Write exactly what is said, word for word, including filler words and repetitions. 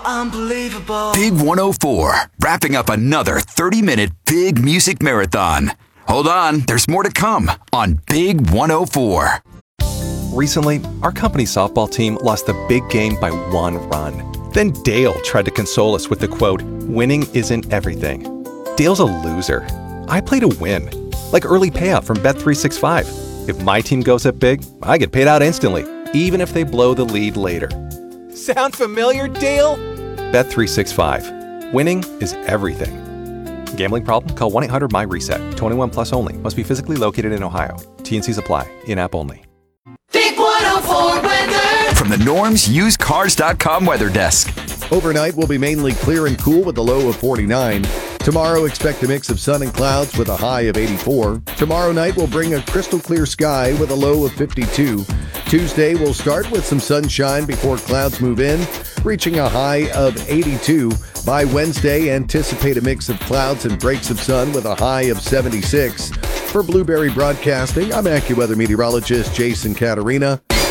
unbelievable. Big one oh four, wrapping up another thirty-minute big music marathon. Hold on, there's more to come on Big one oh four. Recently, our company softball team lost the big game by one run. Then Dale tried to console us with the quote, "Winning isn't everything." Dale's a loser. I play to win. Like early payout from Bet three sixty-five. If my team goes up big, I get paid out instantly, even if they blow the lead later. Sound familiar, Dale? Bet three sixty-five. Winning is everything. Gambling problem? Call one eight hundred M Y reset. twenty-one plus only. Must be physically located in Ohio. T and Cs apply. In-app only. Big one oh four weather. From the Norm's Used Cars dot com weather desk. Overnight will be mainly clear and cool with a low of forty-nine. Tomorrow, expect a mix of sun and clouds with a high of eighty-four. Tomorrow night will bring a crystal clear sky with a low of fifty-two. Tuesday will start with some sunshine before clouds move in, reaching a high of eighty-two. By Wednesday, anticipate a mix of clouds and breaks of sun with a high of seventy-six. For Blueberry Broadcasting, I'm AccuWeather meteorologist Jason Caterina.